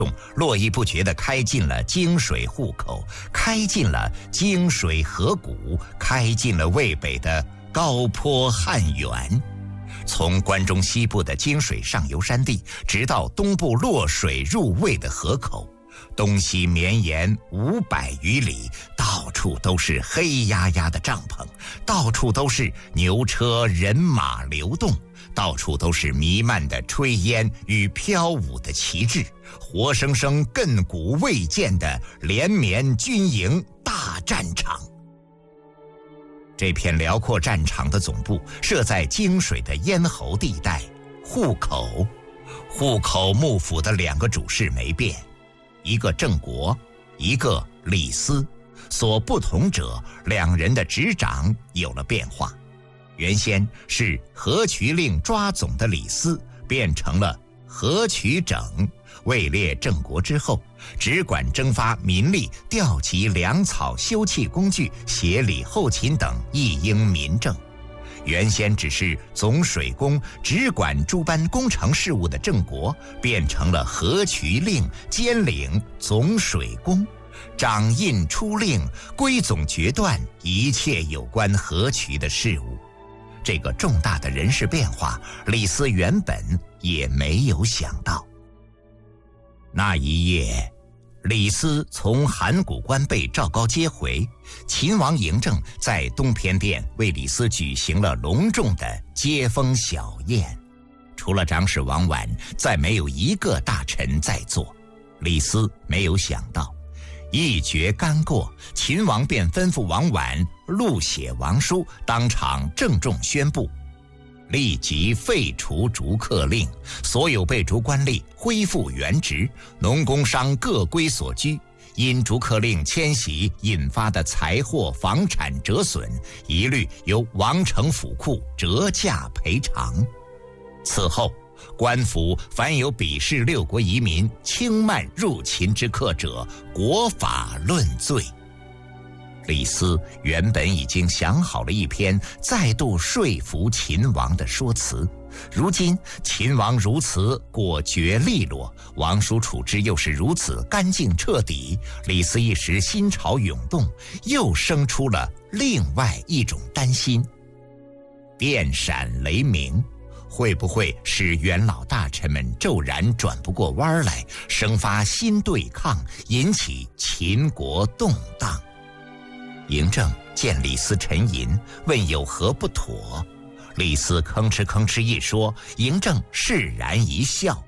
络绎不绝地开进了泾水户口，开进了泾水河谷，开进了渭北的高坡汉原。从关中西部的泾水上游山地，直到东部落水入渭的河口，东西绵延500余里，到处都是黑压压的帐篷，到处都是牛车人马流动，到处都是弥漫的炊烟与飘舞的旗帜，活生生亘古未见的连绵军营大战场。这片辽阔战场的总部设在泾水的咽喉地带户口，户口幕府的2个主事没变，一个郑国，一个李斯，所不同者2人的执掌有了变化。原先是河渠令抓总的李斯变成了河渠整，位列郑国之后，只管征发民力，调集粮草、修葺工具，协理后勤等一应民政。原先只是总水工，只管诸般工程事务的郑国，变成了河渠令，兼领总水工，掌印出令，归总决断一切有关河渠的事务。这个重大的人事变化，李斯原本也没有想到。那一夜，李斯从函谷关被赵高接回，秦王嬴政在东偏殿为李斯举行了隆重的接风小宴。除了长史王绾，再没有一个大臣在座。李斯没有想到，一决干过，秦王便吩咐王绾录写王书，当场郑重宣布，立即废除逐客令，所有被逐官吏恢复原职，农工商各归所居。因逐客令迁徙引发的财货房产折损，一律由王城府库折价赔偿。此后，官府凡有鄙视6国移民、轻慢入秦之客者，国法论罪。李斯原本已经想好了一篇再度说服秦王的说辞，如今秦王如此果决利落，王叔处置又是如此干净彻底，李斯一时心潮涌动，又生出了另外一种担心。电闪雷鸣，会不会使元老大臣们骤然转不过弯来，生发新对抗，引起秦国动荡？嬴政见李斯沉吟，问有何不妥。李斯吭哧吭哧一说，嬴政释然一笑，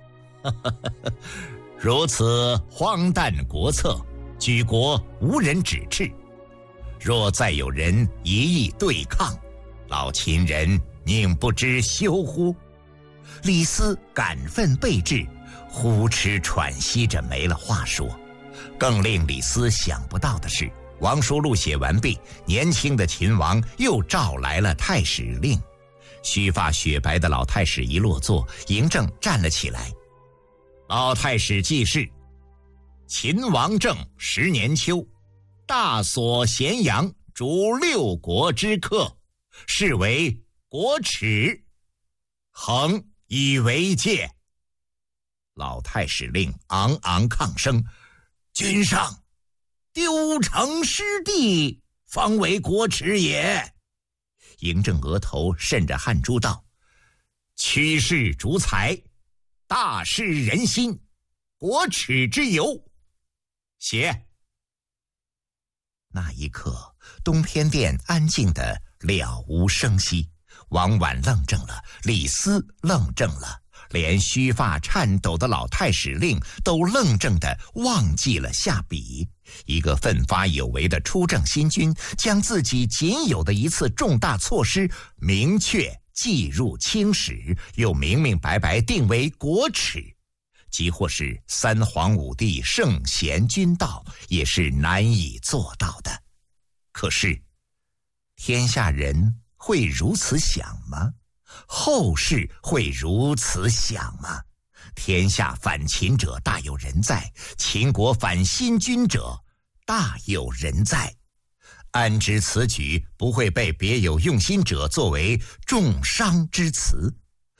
如此荒诞国策，举国无人指斥。若再有人一意对抗，老秦人宁不知羞乎？李斯感愤备至，呼哧喘息着没了话说。更令李斯想不到的是，王书录写完毕，年轻的秦王又召来了太史令。须发雪白的老太史一落座，嬴政站了起来。老太史记事：秦王政10年秋，大所咸阳，逐6国之客，是为国耻，恒以为戒。老太史令昂昂抗声：君上，丢城失地，方为国耻也。嬴政额头渗着汗珠道：趋势逐财，大事人心，国耻之由。写。那一刻，东偏殿安静得了无声息，王绾愣怔了，李斯愣怔了，连须发颤抖的老太史令都愣怔地忘记了下笔。一个奋发有为的出政新君，将自己仅有的一次重大措施明确记入清史，又明明白白定为国耻，即或是3皇5帝圣贤君道，也是难以做到的。可是天下人会如此想吗？后世会如此想吗？天下反秦者大有人在，秦国反新君者大有人在。安知此举不会被别有用心者作为重伤之词？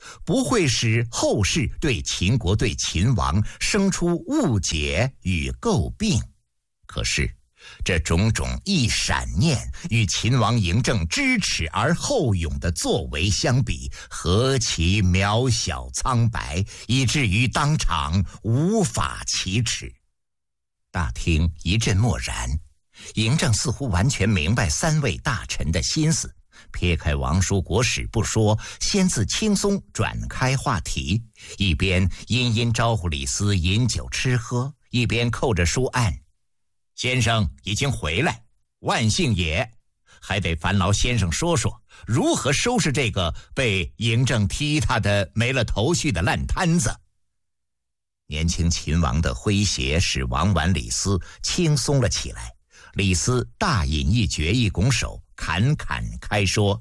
不会使后世对秦国对秦王生出误解与诟病。可是这种种一闪念与秦王嬴政知耻而后勇的作为相比，何其渺小苍白，以至于当场无法启齿。大厅一阵默然，嬴政似乎完全明白三位大臣的心思，撇开王叔国史不说，先自轻松转开话题，一边殷殷招呼李斯饮酒吃喝，一边扣着书案：先生已经回来，万幸也，还得烦劳先生说说如何收拾这个被嬴政踢他的没了头绪的烂摊子。年轻秦王的诙谐使王绾李斯轻松了起来。李斯大饮一爵，一拱手，侃侃开说：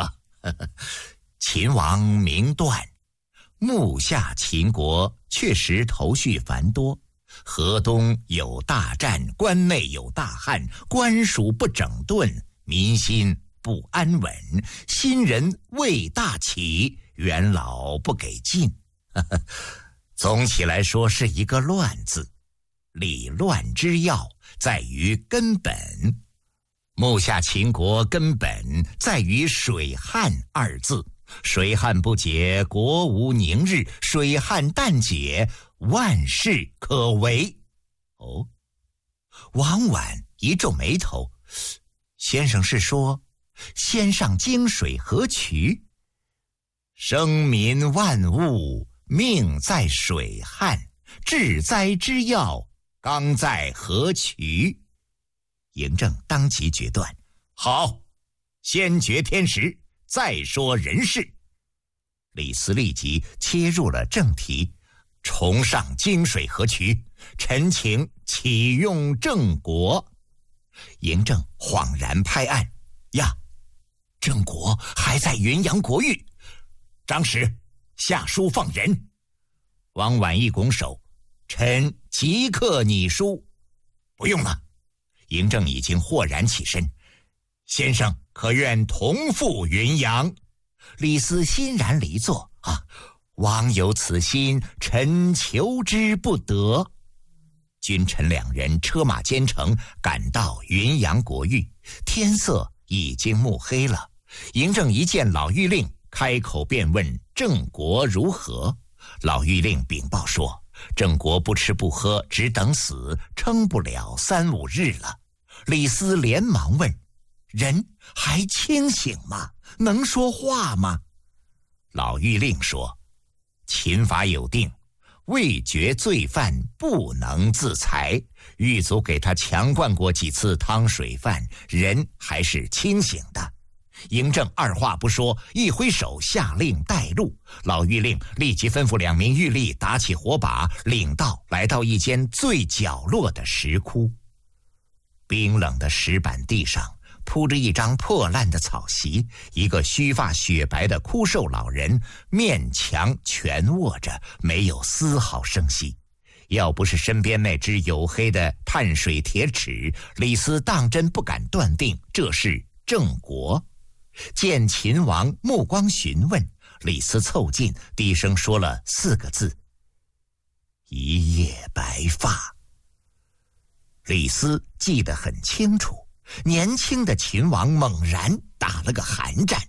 秦王明断，目下秦国确实头绪繁多，河东有大战，关内有大旱，官署不整顿，民心不安稳，新人未大起，元老不给进。总起来说是一个乱字，理乱之要在于根本。目下秦国根本在于水旱二字，水旱不解，国无宁日；水旱但解，万事可为。哦，王绾一皱眉头，先生是说先上京水河渠？生民万物命在水旱，治灾之要刚在河渠。嬴政当即决断：好，先决天时，再说人事。李斯立即切入了正题：重上京水河渠，臣请启用郑国。嬴政恍然拍案：呀，郑国还在云阳国狱。张使下书放人。王绾一拱手：臣即刻拟书。不用了。嬴政已经豁然起身：先生可愿同赴云阳？李斯欣然离座：王有此心，臣求之不得。君臣两人车马兼程，赶到云阳国狱。天色已经暮黑了。嬴政一见老谕令，开口便问郑国如何。老谕令禀报说，郑国不吃不喝，只等死，撑不了3-5日了。李斯连忙问：人还清醒吗？能说话吗？老谕令说：秦法有定，未决罪犯不能自裁，狱卒给他强灌过几次汤水饭，人还是清醒的。嬴政二话不说，一挥手下令带路。老谕令立即吩咐2名狱吏打起火把，领道来到一间最角落的石窟。冰冷的石板地上铺着一张破烂的草席，一个须发雪白的枯瘦老人面墙蜷卧着，没有丝毫声息。要不是身边那只黝黑的碳水铁齿，李斯当真不敢断定这是郑国。见秦王目光询问，李斯凑近低声说了4个字：一夜白发。李斯记得很清楚，年轻的秦王猛然打了个寒战。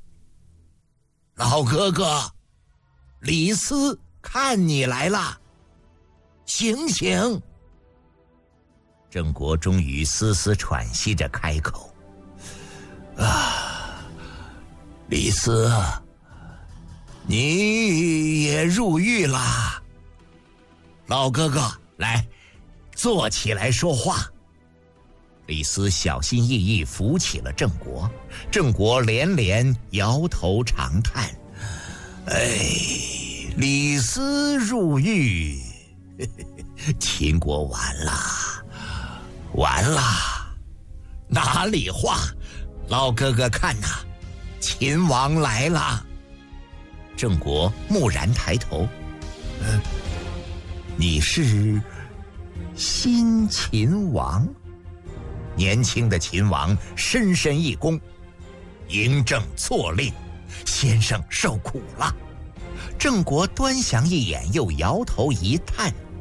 老哥哥，李斯看你来了，醒醒！郑国终于丝丝喘息着开口：李斯，你也入狱了。老哥哥，来，坐起来说话。李斯小心翼翼扶起了郑国，郑国连连摇头长叹：李斯入狱，秦国完了，完了。哪里话，老哥哥看呐，秦王来了。郑国蓦然抬头：你是新秦王？年轻的秦王深深一躬：嬴政错令，先生受苦了。 郑国端详一眼，又摇头一叹。